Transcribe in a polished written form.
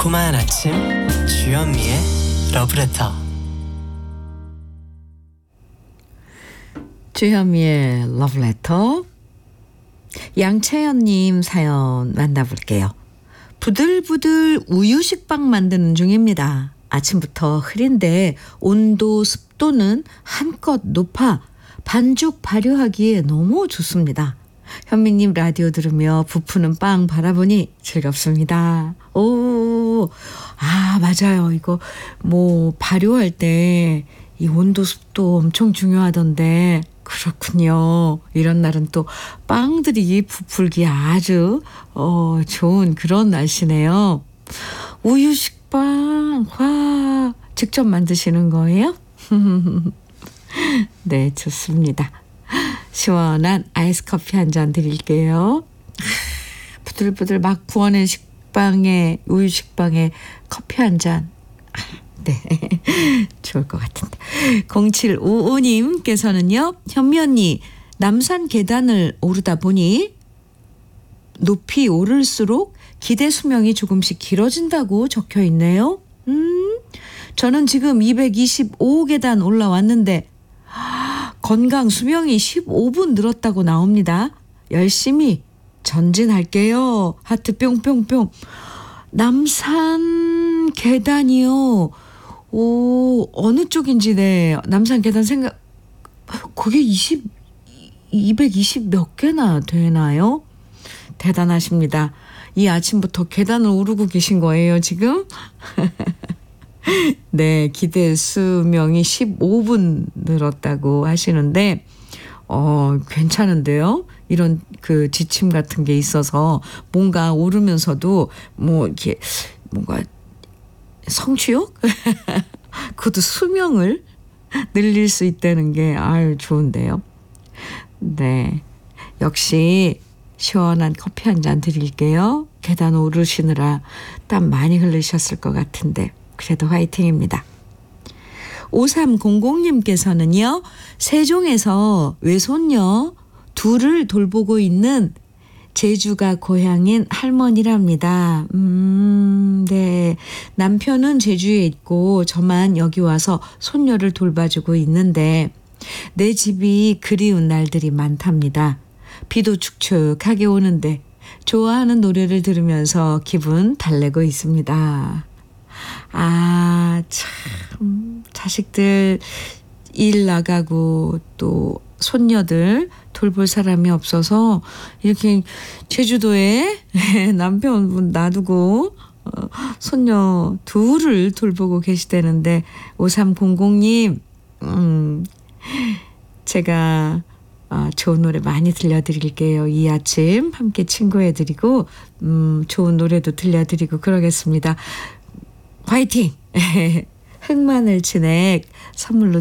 달콤한 아침 주현미의 러브레터. 주현미의 러브레터. 양채연님 사연 만나볼게요. 부들부들 우유식빵 만드는 중입니다. 아침부터 흐린데 온도 습도는 한껏 높아 반죽 발효하기에 너무 좋습니다. 현미님 라디오 들으며 부푸는 빵 바라보니 즐겁습니다. 오, 맞아요. 이거 발효할 때 이 온도 습도 엄청 중요하던데 그렇군요. 이런 날은 또 빵들이 부풀기 아주 좋은 그런 날씨네요. 우유식빵 와 직접 만드시는 거예요? 네, 좋습니다. 시원한 아이스 커피 한 잔 드릴게요. 부들부들 막 구워낸 식빵에 우유 식빵에 커피 한 잔. 네, 좋을 것 같은데. 0755님께서는요. 현미 언니, 남산 계단을 오르다 보니 높이 오를수록 기대 수명이 조금씩 길어진다고 적혀 있네요. 저는 지금 225계단 올라왔는데 건강 수명이 15분 늘었다고 나옵니다. 열심히 전진할게요. 하트 뿅뿅뿅. 남산 계단이요. 오, 어느 쪽인지 네. 남산 계단 그게 220 몇 개나 되나요? 대단하십니다. 이 아침부터 계단을 오르고 계신 거예요, 지금? 네, 기대 수명이 15분 늘었다고 하시는데, 괜찮은데요? 이런 그 지침 같은 게 있어서 뭔가 오르면서도 이렇게 뭔가 성취욕? 그것도 수명을 늘릴 수 있다는 게 좋은데요. 네, 역시 시원한 커피 한 잔 드릴게요. 계단 오르시느라 땀 많이 흘리셨을 것 같은데 그래도 화이팅입니다. 5300님께서는요. 세종에서 외손녀 둘을 돌보고 있는 제주가 고향인 할머니랍니다. 네. 남편은 제주에 있고 저만 여기 와서 손녀를 돌봐주고 있는데 내 집이 그리운 날들이 많답니다. 비도 축축하게 오는데 좋아하는 노래를 들으면서 기분 달래고 있습니다. 참 자식들 일 나가고 또 손녀들 돌볼 사람이 없어서 이렇게 제주도에 남편분 놔두고 손녀 둘을 돌보고 계시다는데 5300님 제가 좋은 노래 많이 들려드릴게요. 이 아침 함께 친구해드리고 좋은 노래도 들려드리고 그러겠습니다. 화이팅! 흑마늘 진액 선물로